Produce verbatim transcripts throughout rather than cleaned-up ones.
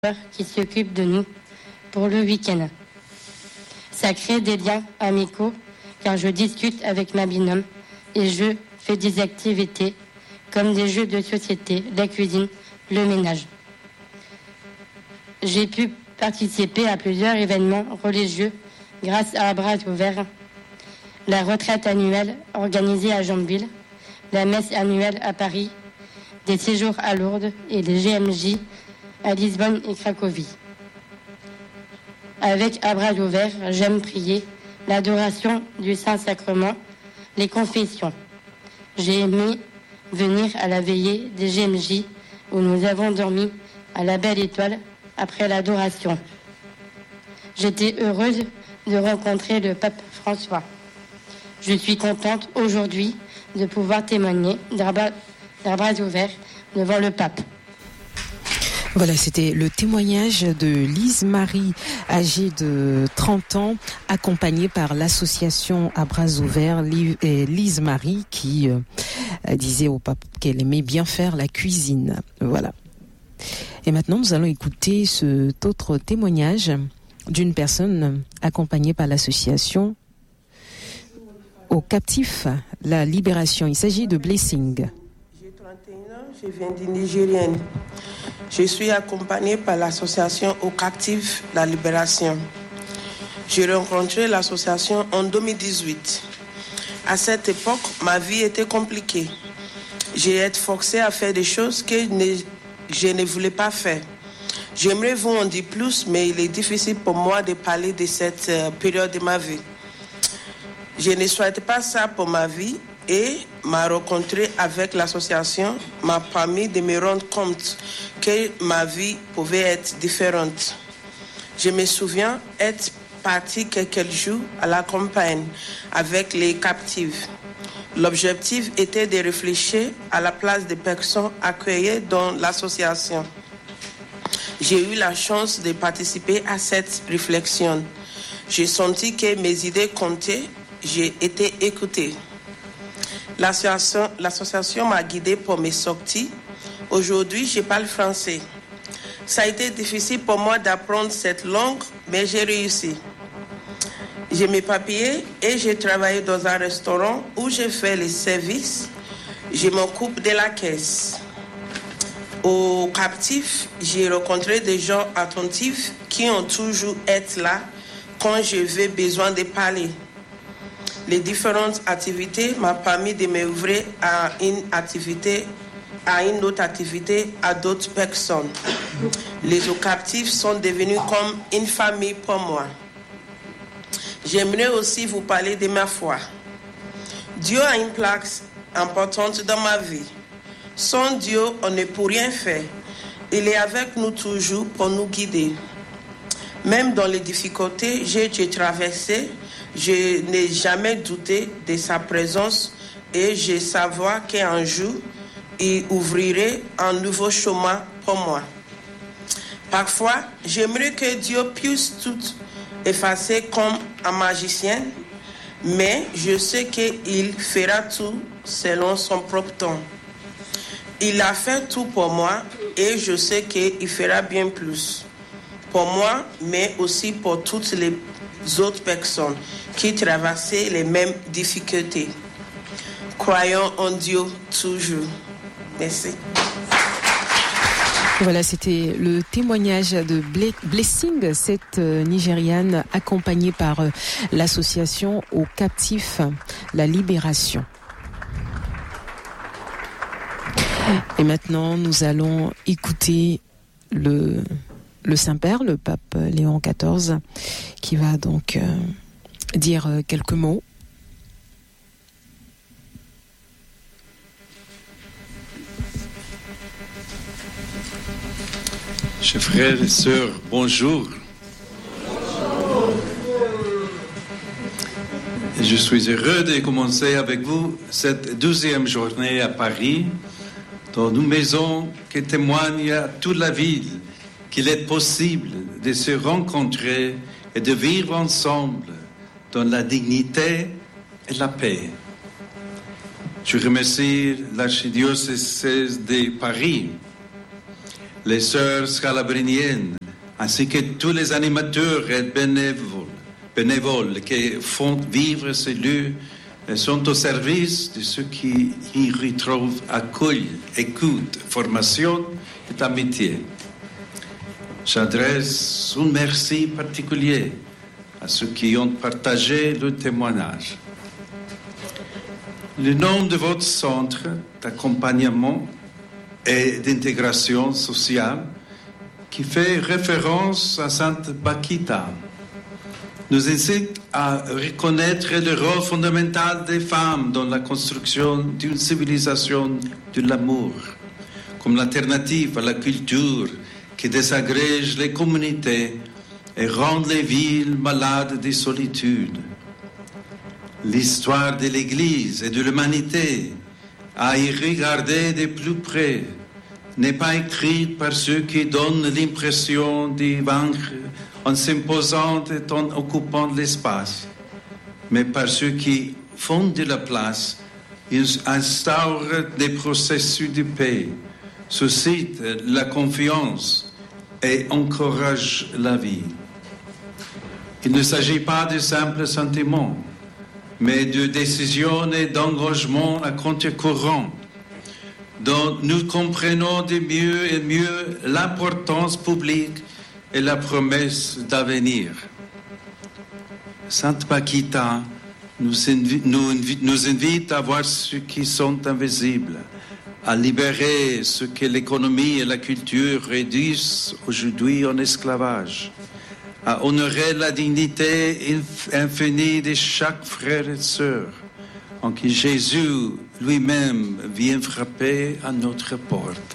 qui s'occupe de nous pour le week-end. Ça crée des liens amicaux car je discute avec ma binôme et je fais des activités comme des jeux de société, la cuisine, le ménage. J'ai pu participer à plusieurs événements religieux grâce à Bras Ouverts, la retraite annuelle organisée à Jambeville, la messe annuelle à Paris, des séjours à Lourdes et les G M J à Lisbonne et Cracovie. Avec à bras ouverts, j'aime prier, l'adoration du Saint-Sacrement, les confessions. J'ai aimé venir à la veillée des G M J où nous avons dormi à la Belle Étoile après l'adoration. J'étais heureuse de rencontrer le pape François. Je suis contente aujourd'hui de pouvoir témoigner d'à bras ouverts devant le pape. Voilà, c'était le témoignage de Lise-Marie, âgée de trente ans, accompagnée par l'association à bras ouverts. Lise-Marie qui euh, disait au pape qu'elle aimait bien faire la cuisine. Voilà. Et maintenant, nous allons écouter cet autre témoignage d'une personne accompagnée par l'association aux captifs, la libération. Il s'agit de Blessing. J'ai trente et un ans, je viens du Nigérienne. Je suis accompagnée par l'association aux captifs, la libération. J'ai rencontré l'association en deux mille dix-huit. À cette époque, ma vie était compliquée. J'ai été forcée à faire des choses que je ne voulais pas faire. J'aimerais vous en dire plus, mais il est difficile pour moi de parler de cette période de ma vie. Je ne souhaite pas ça pour ma vie et m'a rencontré avec l'association m'a permis de me rendre compte que ma vie pouvait être différente. Je me souviens être partie quelques jours à la campagne avec les captifs. L'objectif était de réfléchir à la place des personnes accueillies dans l'association. J'ai eu la chance de participer à cette réflexion. J'ai senti que mes idées comptaient. J'ai été écoutée. L'association, l'association m'a guidée pour mes sorties. Aujourd'hui, je parle français. Ça a été difficile pour moi d'apprendre cette langue, mais j'ai réussi. J'ai mes papiers et j'ai travaillé dans un restaurant où j'ai fait les services. Je m'occupe de la caisse. Aux captifs, j'ai rencontré des gens attentifs qui ont toujours été là quand j'avais besoin de parler. Les différentes activités m'ont permis de m'ouvrir à une activité, à une autre activité, à d'autres personnes. Les captifs sont devenus comme une famille pour moi. J'aimerais aussi vous parler de ma foi. Dieu a une place importante dans ma vie. Sans Dieu, on ne peut rien faire. Il est avec nous toujours pour nous guider. Même dans les difficultés, j'ai traversé. Je n'ai jamais douté de sa présence et je savais qu'un jour, il ouvrirait un nouveau chemin pour moi. Parfois, j'aimerais que Dieu puisse tout effacer comme un magicien, mais je sais qu'il fera tout selon son propre temps. Il a fait tout pour moi et je sais qu'il fera bien plus pour moi, mais aussi pour toutes les autres personnes qui traversaient les mêmes difficultés. Croyons en Dieu toujours. Merci. Voilà, c'était le témoignage de Blessing, cette Nigériane accompagnée par l'association aux captifs, la libération. Et maintenant, nous allons écouter le Le Saint-Père, le pape Léon quatorze, qui va donc euh, dire euh, quelques mots. Chers frères et sœurs, bonjour. Je suis heureux de commencer avec vous cette douzième journée à Paris, dans une maison qui témoigne à toute la ville qu'il est possible de se rencontrer et de vivre ensemble dans la dignité et la paix. Je remercie l'archidiocèse de Paris les sœurs scalabriniennes, ainsi que tous les animateurs et bénévoles, bénévoles qui font vivre ces lieux et sont au service de ceux qui y retrouvent accueil, écoute, formation et amitié. J'adresse un merci particulier à ceux qui ont partagé le témoignage. Le nom de votre centre d'accompagnement et d'intégration sociale, qui fait référence à Sainte Bakita, nous incite à reconnaître le rôle fondamental des femmes dans la construction d'une civilisation de l'amour, comme l'alternative à la culture qui désagrège les communautés et rend les villes malades de solitude. L'histoire de l'Église et de l'humanité, à y regarder de plus près, n'est pas écrite par ceux qui donnent l'impression d'y vaincre en s'imposant et en occupant l'espace, mais par ceux qui font de la place, ils instaurent des processus de paix, suscitent la confiance et encouragent la vie. Il ne s'agit pas de simples sentiments, mais de décisions et d'engagements à contre-courant, dont nous comprenons de mieux et mieux l'importance publique et la promesse d'avenir. Sainte Bakita nous invite, nous, invite, nous invite à voir ceux qui sont invisibles, à libérer ce que l'économie et la culture réduisent aujourd'hui en esclavage, à honorer la dignité infinie de chaque frère et sœur, en qui Jésus lui-même vient frapper à notre porte.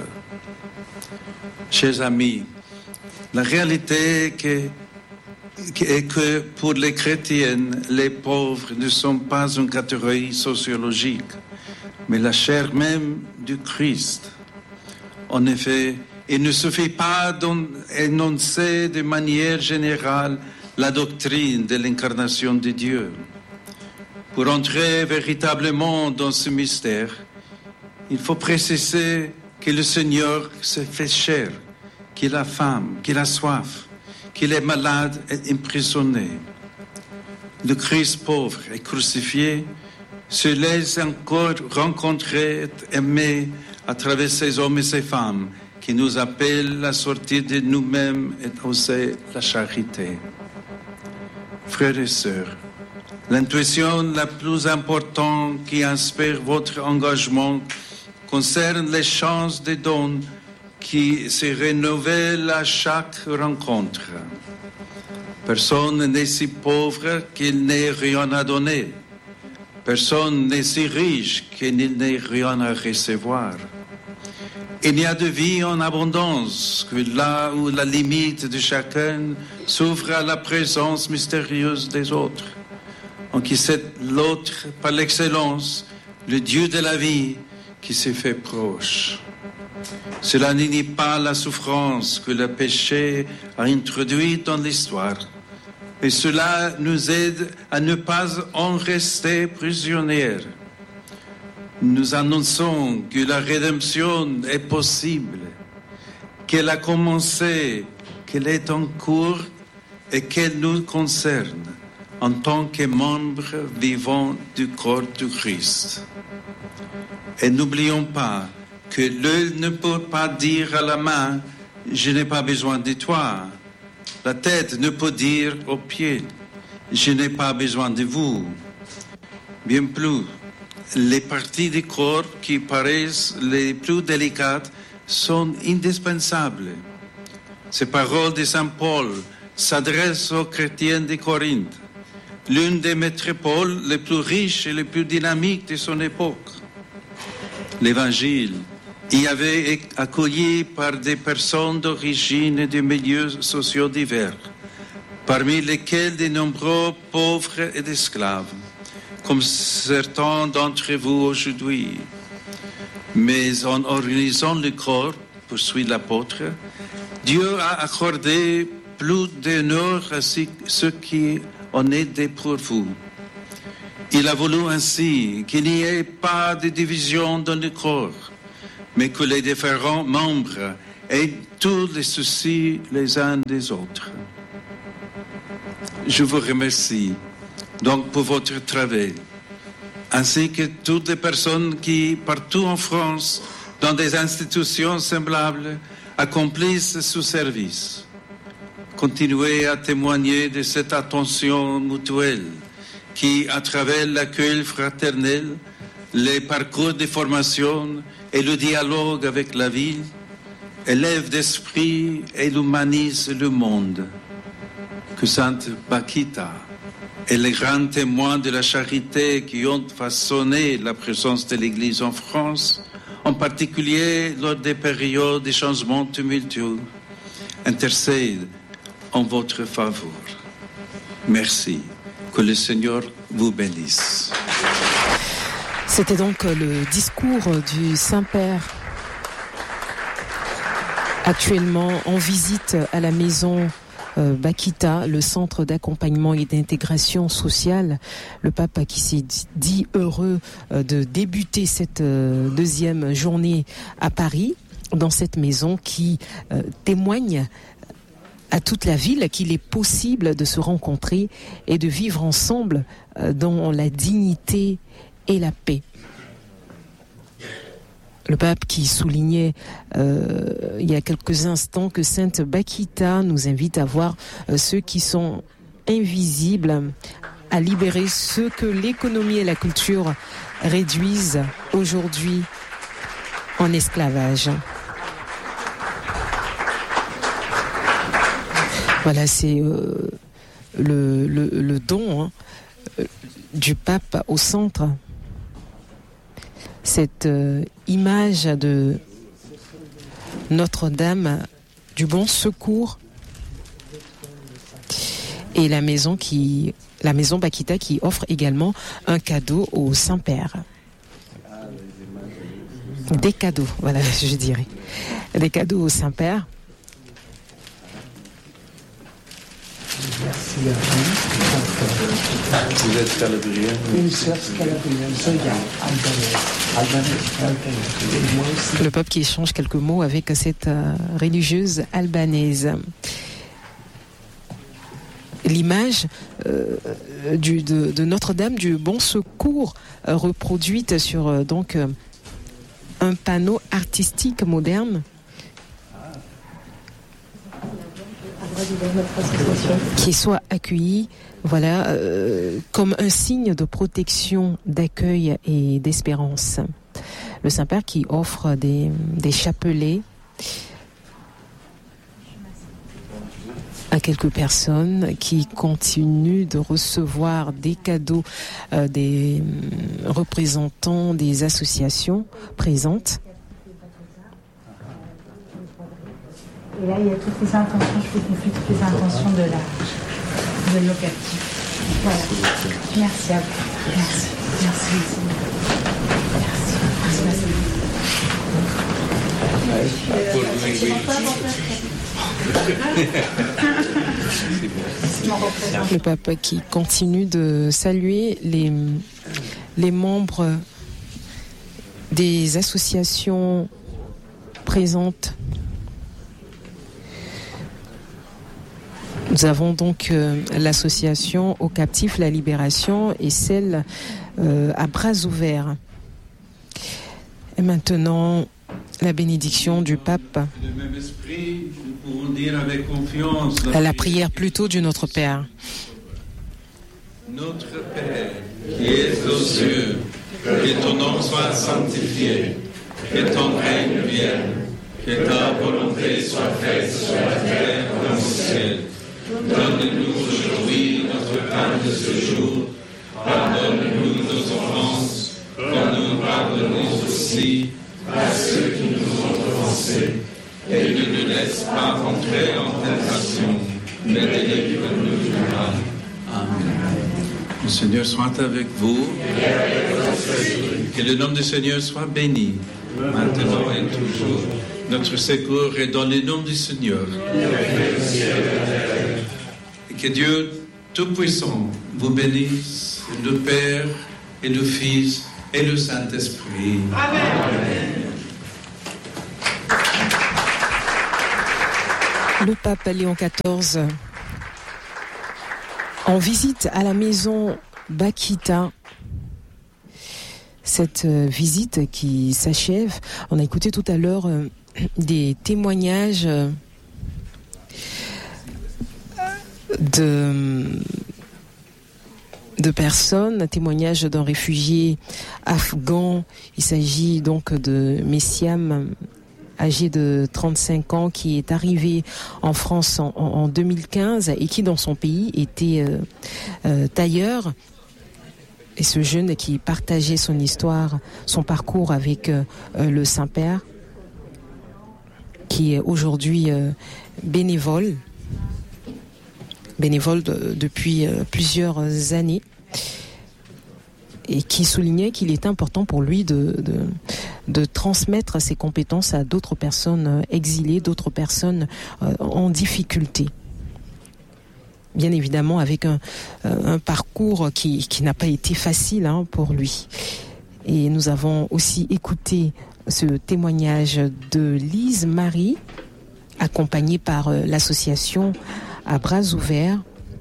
Chers amis, la réalité est que, est que pour les chrétiennes, les pauvres ne sont pas une catégorie sociologique, mais la chair même du Christ. En effet, il ne suffit pas d'énoncer de manière générale la doctrine de l'incarnation de Dieu. Pour entrer véritablement dans ce mystère, il faut préciser que le Seigneur s'est fait chair, qu'il a faim, qu'il a soif, qu'il est malade et emprisonné. Le Christ pauvre et crucifié se laisse encore rencontrer et aimer à travers ces hommes et ces femmes qui nous appellent à sortir de nous-mêmes et oser la charité. Frères et sœurs, l'intuition la plus importante qui inspire votre engagement concerne les chances de dons qui se renouvellent à chaque rencontre. Personne n'est si pauvre qu'il n'ait rien à donner. Personne n'est si riche qu'il n'ait rien à recevoir. Il n'y a de vie en abondance que là où la limite de chacun s'ouvre à la présence mystérieuse des autres, en qui c'est l'autre, par l'excellence, le Dieu de la vie, qui s'est fait proche. Cela n'est pas la souffrance que le péché a introduite dans l'histoire, mais cela nous aide à ne pas en rester prisonniers. Nous annonçons que la rédemption est possible, qu'elle a commencé, qu'elle est en cours et qu'elle nous concerne en tant que membres vivants du corps du Christ. Et n'oublions pas que l'œil ne peut pas dire à la main « je n'ai pas besoin de toi ». La tête ne peut dire aux pieds « je n'ai pas besoin de vous ». Bien plus, les parties du corps qui paraissent les plus délicates sont indispensables. Ces paroles de Saint Paul s'adressent aux chrétiens de Corinthe, l'une des métropoles les plus riches et les plus dynamiques de son époque. L'Évangile y avait été accueilli par des personnes d'origine et de milieux sociaux divers, parmi lesquels de nombreux pauvres et esclaves, comme certains d'entre vous aujourd'hui. Mais en organisant le corps, poursuit l'apôtre, Dieu a accordé plus d'honneur à ceux qui en étaient pour vous. Il a voulu ainsi qu'il n'y ait pas de division dans le corps, mais que les différents membres et tous les soucis les uns des autres. Je vous remercie donc pour votre travail, ainsi que toutes les personnes qui, partout en France, dans des institutions semblables, accomplissent ce service. Continuez à témoigner de cette attention mutuelle qui, à travers l'accueil fraternel, les parcours de formation et le dialogue avec la ville, élève d'esprit et humanise le monde. Que Sainte Bakita et les grands témoins de la charité qui ont façonné la présence de l'Église en France, en particulier lors des périodes de changements tumultueux, intercèdent en votre faveur. Merci. Que le Seigneur vous bénisse. C'était donc le discours du Saint-Père, actuellement en visite à la maison euh, Bakita, le centre d'accompagnement et d'intégration sociale. Le pape qui s'est dit heureux euh, de débuter cette euh, deuxième journée à Paris, dans cette maison qui euh, témoigne à toute la ville qu'il est possible de se rencontrer et de vivre ensemble euh, dans la dignité et la paix. Le pape qui soulignait euh, il y a quelques instants que Sainte Bakita nous invite à voir euh, ceux qui sont invisibles, à libérer ceux que l'économie et la culture réduisent aujourd'hui en esclavage. Voilà, c'est euh, le, le, le don hein, du pape au centre. Cette euh, image de Notre-Dame du Bon Secours et la maison qui, la maison Bakita qui offre également un cadeau au Saint-Père. Des cadeaux, voilà, je dirais. Des cadeaux au Saint-Père. Merci à vous. Vous êtes calabrien? Une sœur calabrienne, albanaise. Le pape qui échange quelques mots avec cette euh, religieuse albanaise. L'image euh, du, de, de Notre-Dame du Bon Secours euh, reproduite sur euh, donc euh, un panneau artistique moderne. Qui soit accueilli, voilà, euh, comme un signe de protection, d'accueil et d'espérance. Le Saint-Père qui offre des, des chapelets à quelques personnes qui continuent de recevoir des cadeaux euh, des représentants des associations présentes. Et là, il y a toutes les intentions, je vous confie toutes les intentions de, la, de l'Ocaptif. Voilà. Merci à vous. Merci. Merci. Merci. Le pape qui continue de saluer les, les membres des associations présentes. Nous avons donc euh, l'association aux captifs La Libération et celle euh, à bras ouverts. Et maintenant, la bénédiction du pape. Le même esprit, nous pouvons dire avec confiance à la prière plutôt du Notre Père. Notre Père, qui es aux cieux, que ton nom soit sanctifié, que ton règne vienne, que ta volonté soit faite sur la terre comme au ciel. Donne-nous aujourd'hui notre pain de ce jour. Pardonne-nous nos offenses, comme nous pardonnons aussi à ceux qui nous ont offensés. Et ne nous laisse pas entrer en tentation, mais délivre-nous du mal. Amen. Le Seigneur soit avec vous. Que le nom du Seigneur soit béni, maintenant et toujours. Notre secours est dans le nom du Seigneur. Et que Dieu Tout-Puissant vous bénisse, le Père et le Fils et le Saint-Esprit. Amen. Amen. Le pape Léon quatorze en visite à la maison Bakita. Cette euh, visite qui s'achève, on a écouté tout à l'heure euh, des témoignages euh, de, de personnes, un témoignage d'un réfugié afghan. Il s'agit donc de Messiam, âgé de trente-cinq ans, qui est arrivé en France en, en deux mille quinze et qui dans son pays était euh, euh, tailleur. Et ce jeune qui partageait son histoire, son parcours avec euh, le Saint-Père, qui est aujourd'hui euh, bénévole, bénévole de, depuis euh, plusieurs années, et qui soulignait qu'il est important pour lui de, de, de transmettre ses compétences à d'autres personnes exilées, d'autres personnes euh, en difficulté. Bien évidemment avec un, un parcours qui, qui n'a pas été facile hein, pour lui. Et nous avons aussi écouté ce témoignage de Lise Marie, accompagnée par euh, l'association À Bras Ouverts.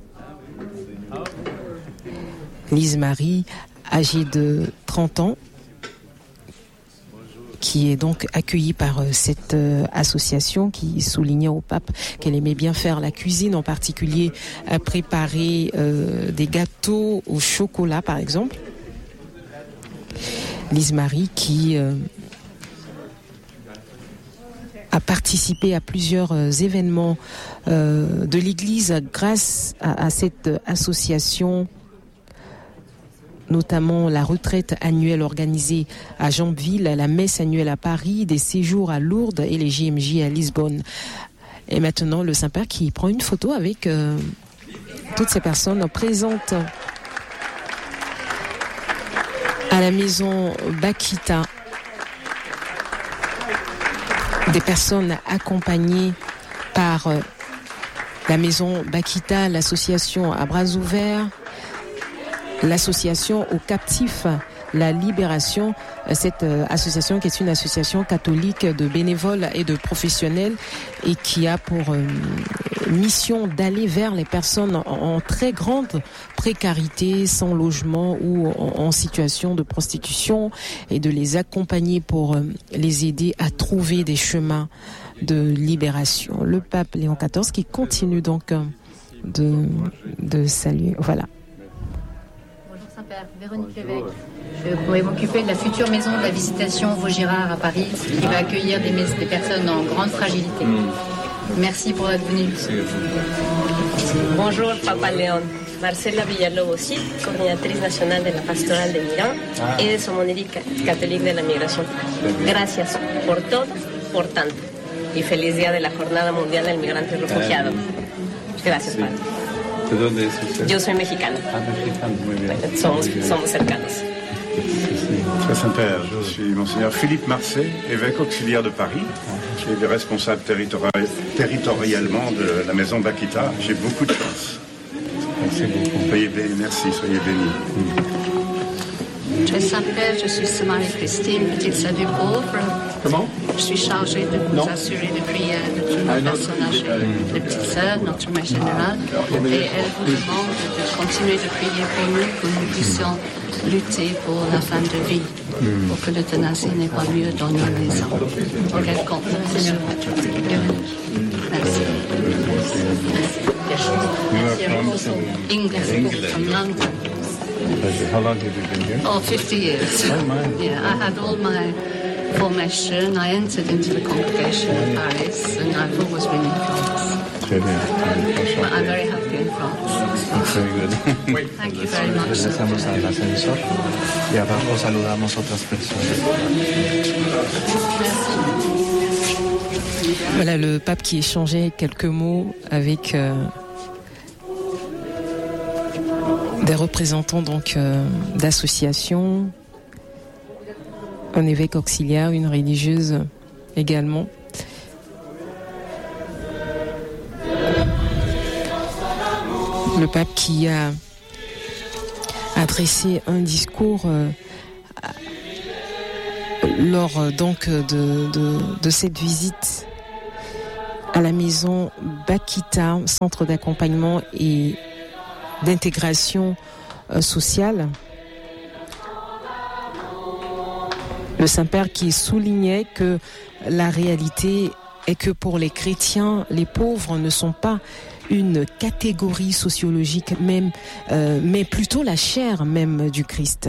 Lise Marie, âgée de trente ans, qui est donc accueillie par euh, cette euh, association, qui soulignait au pape qu'elle aimait bien faire la cuisine, en particulier euh, préparer euh, des gâteaux au chocolat par exemple. Lise Marie qui euh, a participé à plusieurs euh, événements euh, de l'Église grâce à, à cette association, notamment la retraite annuelle organisée à Jambeville, la messe annuelle à Paris, des séjours à Lourdes et les J M J à Lisbonne. Et maintenant, le Saint-Père qui prend une photo avec euh, toutes ces personnes présentes à la maison Bakita. Des personnes accompagnées par euh, la maison Bakita, l'association À Bras Ouverts, l'association aux captifs, la libération, cette euh, association qui est une association catholique de bénévoles et de professionnels et qui a pour euh, mission d'aller vers les personnes en, en très grande précarité, sans logement ou en, en situation de prostitution et de les accompagner pour euh, les aider à trouver des chemins de libération. Le pape Léon quatorze qui continue donc euh, de, de saluer. Voilà. Saint-Père, Véronique Lévesque. Je pourrais m'occuper de la future maison de la Visitation Vaugirard à Paris, qui va accueillir des, des personnes en grande fragilité. Mm. Merci pour votre venue. Bonjour, Papa Léon. Marcela Villalobos, coordinatrice nacional de la Pastoral de Milán ah. y de Somonería Católica de la Migración. Gracias por todo, por tanto. Y feliz día de la Jornada Mundial del Migrante y Refugiado. Gracias, Padre. ¿De dónde es usted? Yo soy mexicana. Ah, mexicano, muy bien. Somos, muy bien. somos cercanos. Très Saint-Père, je suis Monseigneur Philippe Marcet, évêque auxiliaire de Paris. Je suis responsable territori- territorialement de la maison Bakita. J'ai beaucoup de chance. Merci beaucoup. Soyez bénis, merci, soyez bénis. Très Saint-Père, je suis Sœur Marie-Christine, petite sœur du pauvre. Comment? Je suis chargée de vous non. assurer de prières de toutes les personnes âgées, les petites sœurs, notre mère générale. Et elle vous demande de continuer de prier pour nous, que nous puissions lutter pour la fin de vie, mm. pour que l'euthanasie n'ait pas lieu dans nos maisons. Quel compte, Seigneur. Merci. English, from London. How long have you been here? Oh, fifty years. Oh, my. Yeah, I had all my formation. I entered into the congregation in Paris, and I've always been in France. Très bien. But I'm very happy in France. Very good. Thank you very much. Regresamos al ascensor y abajo saludamos otras personas. Voilà le pape qui échangeait quelques mots avec euh, des représentants donc euh, d'associations, un évêque auxiliaire, une religieuse également. Le pape qui a adressé un discours euh, lors donc de, de, de cette visite à la maison Bakita, centre d'accompagnement et d'intégration euh, sociale. Le Saint-Père qui soulignait que la réalité est que pour les chrétiens, les pauvres ne sont pas une catégorie sociologique, même, euh, mais plutôt la chair même du Christ.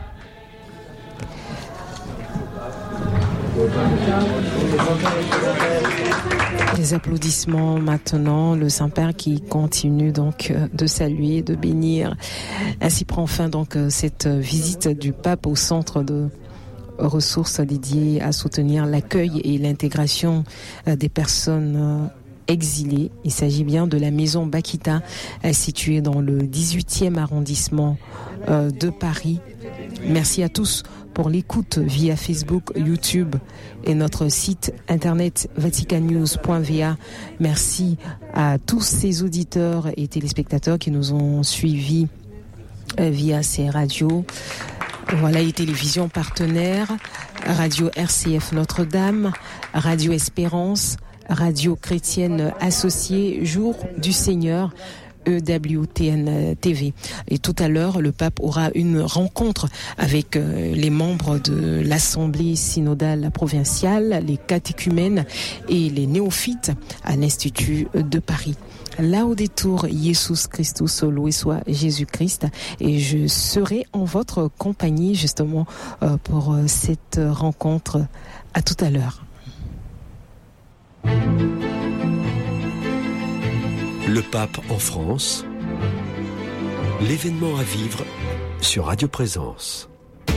Les applaudissements maintenant, le Saint-Père qui continue donc de saluer, de bénir. Ainsi prend fin donc cette visite du pape au centre de ressources dédiées à soutenir l'accueil et l'intégration des personnes exilées. Il s'agit bien de la maison Bakita, située dans le dix-huitième arrondissement de Paris. Merci à tous pour l'écoute via Facebook, YouTube et notre site internet vatican news point v a. Merci à tous ces auditeurs et téléspectateurs qui nous ont suivis via ces radios. Voilà les télévisions partenaires, Radio R C F Notre-Dame, Radio Espérance, Radio Chrétienne Associée, Jour du Seigneur, E W T N T V. Et tout à l'heure, le pape aura une rencontre avec les membres de l'Assemblée synodale provinciale, les catéchumènes et les néophytes à l'Institut de Paris. Laudetur Jesus Christus, loué soit Jésus-Christ, et je serai en votre compagnie justement pour cette rencontre. À tout à l'heure. Le pape en France, l'événement à vivre sur Radio Présence.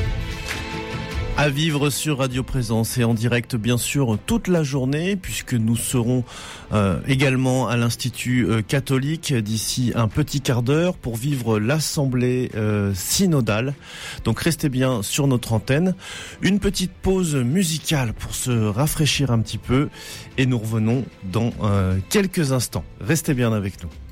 À vivre sur Radio Présence et en direct bien sûr toute la journée, puisque nous serons euh, également à l'Institut euh, catholique d'ici un petit quart d'heure pour vivre l'Assemblée euh, synodale. Donc restez bien sur notre antenne. Une petite pause musicale pour se rafraîchir un petit peu et nous revenons dans euh, quelques instants. Restez bien avec nous.